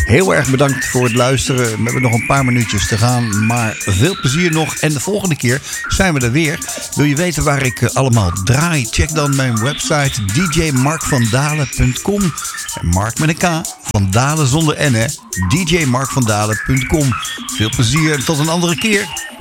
Heel erg bedankt voor het luisteren. We hebben nog een paar minuutjes te gaan, maar veel plezier nog. En de volgende keer zijn we er weer. Wil je weten waar ik allemaal draai? Check dan mijn website djmarkvandalen.com. En Mark met een K, Van Dalen zonder N, hè? djmarkvandalen.com. Veel plezier en tot een andere keer.